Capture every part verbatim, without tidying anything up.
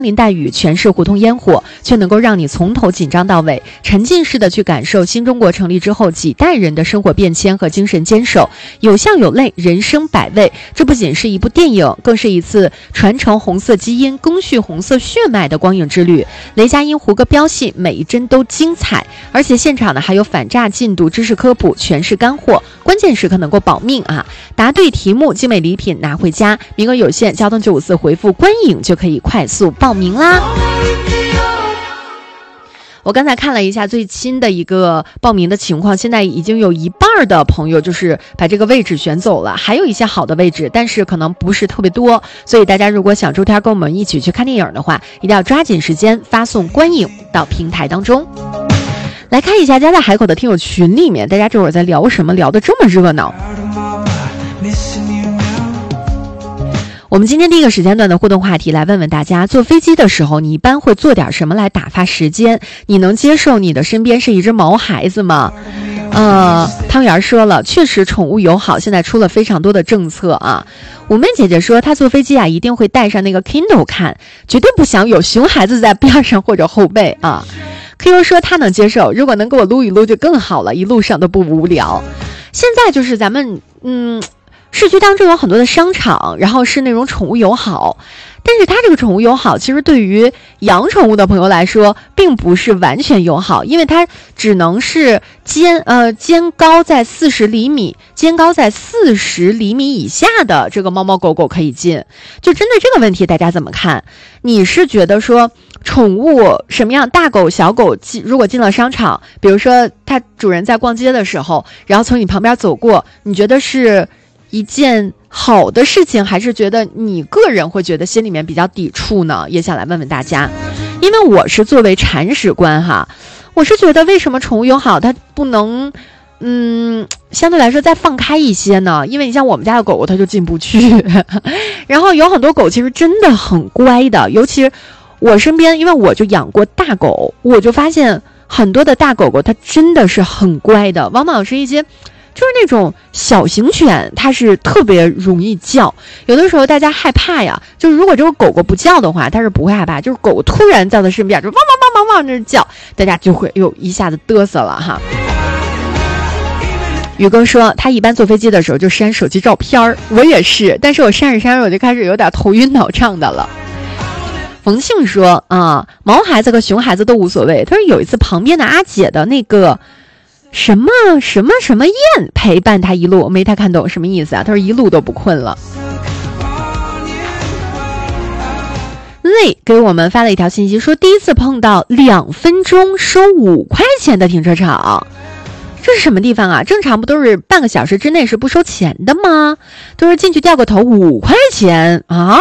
林带雨，全是胡同烟火，却能够让你从头紧张到尾，沉浸式的去感受新中国成立之后几代人的生活变迁和精神坚守，有笑有泪，人生百味。这不仅是一部电影，更是一次传承红色基因、赓续红色血脉的光影之旅。雷佳音、胡歌飙戏，每一帧都精彩，而且现场呢还有反诈禁毒、知识科普，全是干货，关键时刻能够保命啊！答对题目，精美礼品拿回家，名额有限，交通九五四回复观影就可以快速报名啦。我刚才看了一下最新的一个报名的情况，现在已经有一半的朋友就是把这个位置选走了，还有一些好的位置，但是可能不是特别多，所以大家如果想周天跟我们一起去看电影的话，一定要抓紧时间发送观影到平台当中。来看一下家在海口的听友群里面，大家这会儿在聊什么，聊得这么热闹。我们今天第一个时间段的互动话题，来问问大家，坐飞机的时候你一般会做点什么来打发时间？你能接受你的身边是一只毛孩子吗？呃，汤圆说了，确实宠物友好，现在出了非常多的政策啊。五妹姐姐说，她坐飞机啊一定会带上那个 Kindle 看，绝对不想有熊孩子在边上或者后背啊。Q Q 说她能接受，如果能给我撸一撸就更好了，一路上都不无聊。现在就是咱们嗯。市区当中有很多的商场，然后是那种宠物友好，但是它这个宠物友好其实对于养宠物的朋友来说并不是完全友好，因为它只能是肩呃肩高在四十厘米，肩高在四十厘米以下的这个猫猫狗狗可以进。就针对这个问题大家怎么看？你是觉得说宠物什么样大狗小狗进如果进了商场，比如说它主人在逛街的时候，然后从你旁边走过，你觉得是一件好的事情，还是觉得你个人会觉得心里面比较抵触呢？也想来问问大家，因为我是作为铲屎官哈，我是觉得为什么宠物友好它不能嗯相对来说再放开一些呢？因为你像我们家的狗狗它就进不去然后有很多狗其实真的很乖的，尤其我身边，因为我就养过大狗，我就发现很多的大狗狗它真的是很乖的，往往是一些就是那种小型犬，它是特别容易叫，有的时候大家害怕呀，就是如果这个狗狗不叫的话它是不会害怕，就是狗突然在它身边就汪汪汪汪汪这叫，大家就会又一下子嘚瑟了哈。宇哥说他一般坐飞机的时候就删手机照片，我也是，但是我删着删着我就开始有点头晕脑胀的了。冯庆说啊，毛孩子和熊孩子都无所谓，他说有一次旁边的阿姐的那个什么什么什么燕陪伴他一路，没太看懂什么意思啊？他说一路都不困了。累给我们发了一条信息说，第一次碰到两分钟收五块钱的停车场，这是什么地方啊？正常不都是半个小时之内是不收钱的吗？都是进去掉个头五块钱啊？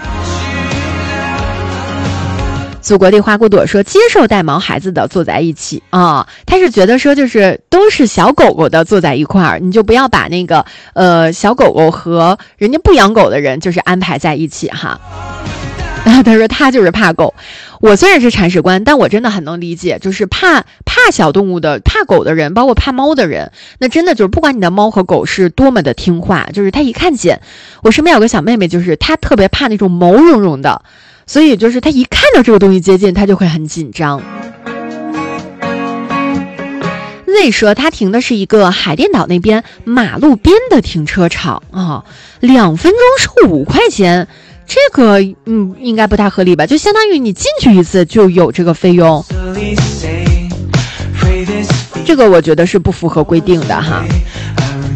祖国的花骨朵说，接受带毛孩子的坐在一起啊，他是觉得说就是都是小狗狗的坐在一块儿，你就不要把那个呃小狗狗和人家不养狗的人就是安排在一起哈。然后他说他就是怕狗，我虽然是铲屎官，但我真的很能理解，就是怕怕小动物的、怕狗的人，包括怕猫的人，那真的就是不管你的猫和狗是多么的听话，就是他一看见，我身边有个小妹妹，就是她特别怕那种毛茸茸的。所以就是他一看到这个东西接近，他就会很紧张。Z 说他停的是一个海淀岛那边马路边的停车场啊，两分钟收五块钱，这个嗯应该不太合理吧？就相当于你进去一次就有这个费用，这个我觉得是不符合规定的哈。